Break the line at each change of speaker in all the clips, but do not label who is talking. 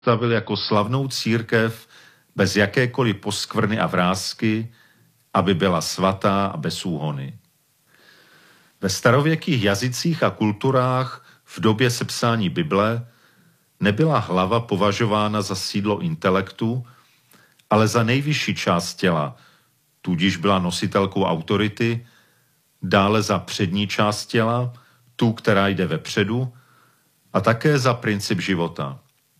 stavil jako slavnou církev bez jakékoliv poskvrny a vrásky, aby byla svatá a bez úhony. Ve starověkých jazycích a kulturách v době sepsání Bible nebyla hlava považována za sídlo intelektu, ale za nejvyšší část těla, tudíž byla nositelkou autority, dále za přední část těla, tu, která jde vepředu, a také za princip života.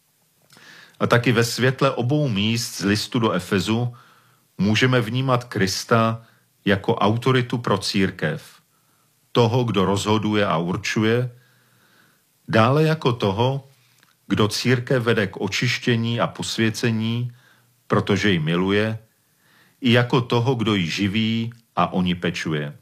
A taky ve světle obou míst z listu do Efezu můžeme vnímat Krista jako autoritu pro církev, toho, kdo rozhoduje a určuje, dále jako toho, kdo církev vede k očištění a posvěcení, protože ji miluje, i jako toho, kdo ji živí a o ní pečuje.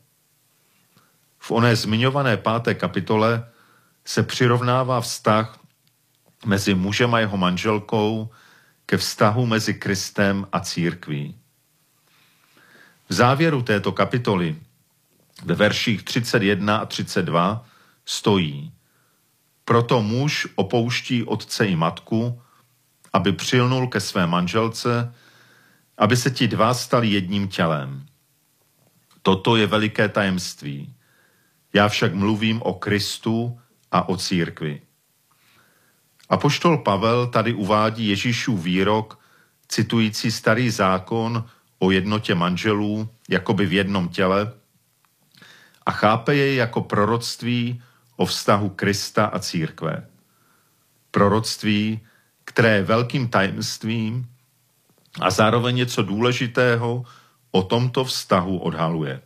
V oné zmiňované 5. kapitole se přirovnává vztah mezi mužem a jeho manželkou ke vztahu mezi Kristem a církví. V závěru této kapitoly ve verších 31 a 32 stojí: Proto muž opouští otce i matku, aby přilnul ke své manželce, aby se ti dva stali jedním tělem. Toto je veliké tajemství. Já však mluvím o Kristu a o církvi. Apoštol Pavel tady uvádí Ježíšův výrok, citující Starý zákon o jednotě manželů, jakoby v jednom těle, a chápe jej jako proroctví o vztahu Krista a církve. Proroctví, které je velkým tajemstvím a zároveň něco důležitého o tomto vztahu odhaluje.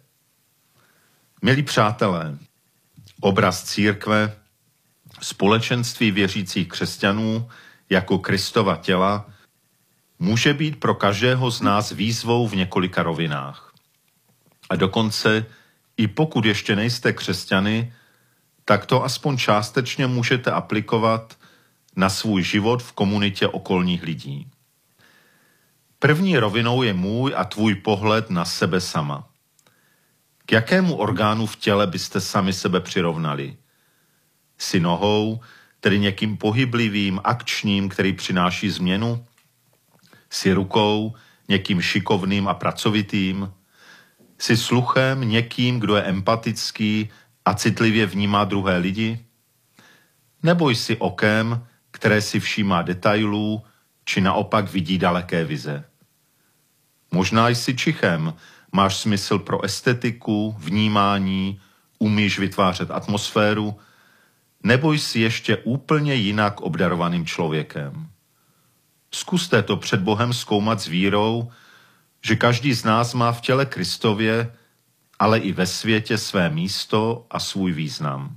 Milí přátelé, obraz církve, společenství věřících křesťanů jako Kristova těla, může být pro každého z nás výzvou v několika rovinách. A dokonce, i pokud ještě nejste křesťany, tak to aspoň částečně můžete aplikovat na svůj život v komunitě okolních lidí. První rovinou je můj a tvůj pohled na sebe sama. K jakému orgánu v těle byste sami sebe přirovnali? Jsi nohou, tedy někým pohyblivým, akčním, který přináší změnu? Jsi rukou, někým šikovným a pracovitým? Jsi sluchem, někým, kdo je empatický a citlivě vnímá druhé lidi? Nebo jsi okem, které si všímá detailů, či naopak vidí daleké vize? Možná jsi čichem, máš smysl pro estetiku, vnímání, umíš vytvářet atmosféru, nebo jsi ještě úplně jinak obdarovaným člověkem. Zkuste to před Bohem zkoumat s vírou, že každý z nás má v těle Kristově, ale i ve světě své místo a svůj význam.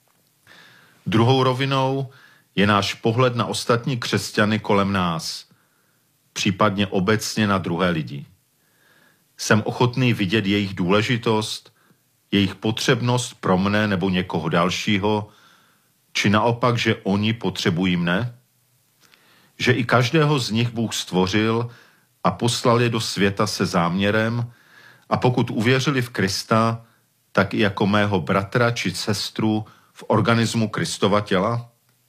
Druhou rovinou je náš pohled na ostatní křesťany kolem nás, případně obecně na druhé lidi. Jsem ochotný vidět jejich důležitost, jejich potřebnost pro mne nebo někoho dalšího, či naopak, že oni potřebují mne? Že i každého z nich Bůh stvořil a poslal je do světa se záměrem, a pokud uvěřili v Krista, tak i jako mého bratra či sestru v organismu Kristova těla?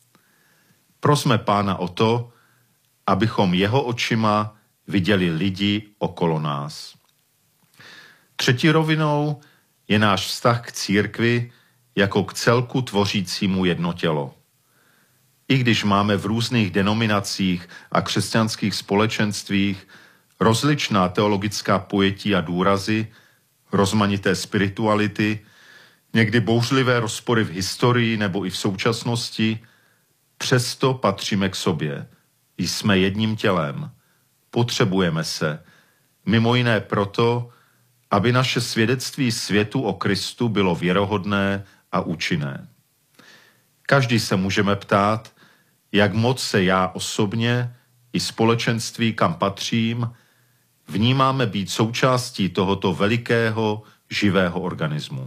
Prosme Pána o to, abychom jeho očima viděli lidi okolo nás. Třetí rovinou je náš vztah k církvi jako k celku tvořícímu jedno tělo. I když máme v různých denominacích a křesťanských společenstvích rozličná teologická pojetí a důrazy, rozmanité spirituality, někdy bouřlivé rozpory v historii nebo i v současnosti, přesto patříme k sobě. Jsme jedním tělem. Potřebujeme se. Mimo jiné proto, aby naše svědectví světu o Kristu bylo věrohodné a účinné. Každý se můžeme ptát, jak moc se já osobně i společenství, kam patřím, vnímáme být součástí tohoto velikého, živého organismu.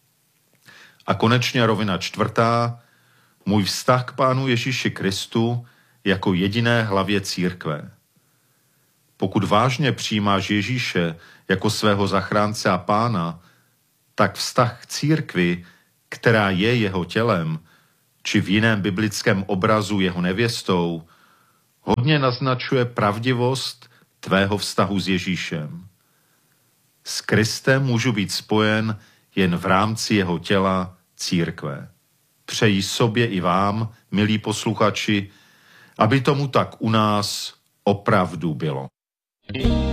A konečně rovina čtvrtá, můj vztah k Pánu Ježíši Kristu jako jediné hlavě církve. Pokud vážně přijímáš Ježíše jako svého zachránce a Pána, tak vztah k církvi, která je jeho tělem, či v jiném biblickém obrazu jeho nevěstou, hodně naznačuje pravdivost tvého vztahu s Ježíšem. S Kristem můžu být spojen jen v rámci jeho těla, církve. Přeji sobě i vám, milí posluchači, aby tomu tak u nás opravdu bylo.